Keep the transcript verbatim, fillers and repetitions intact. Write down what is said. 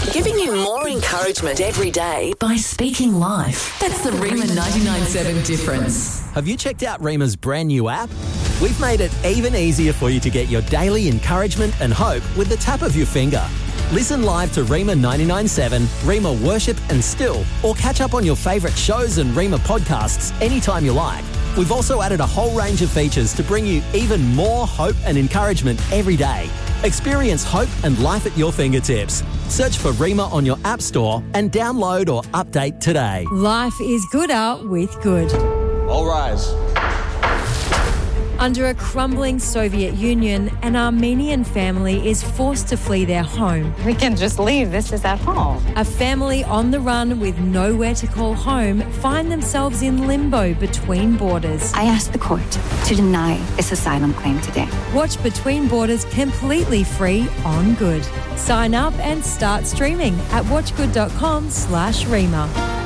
Giving you more encouragement every day by speaking life. That's the Rima ninety-nine point seven difference. Have you checked out Rima's brand new app? We've made it even easier for you to get your daily encouragement and hope with the tap of your finger. Listen live to Rima ninety-nine point seven, Rima Worship and Still, or catch up on your favourite shows and Rima podcasts anytime you like. We've also added a whole range of features to bring you even more hope and encouragement every day. Experience hope and life at your fingertips. Search for Rima on your app store and download or update today. Life is gooder with Good. All rise. Under a crumbling Soviet Union, an Armenian family is forced to flee their home. We can just leave. This is at home. A family on the run with nowhere to call home find themselves in limbo between borders. I asked the court to deny this asylum claim today. Watch Between Borders completely free on Good. Sign up and start streaming at watchgood.com slash Rima.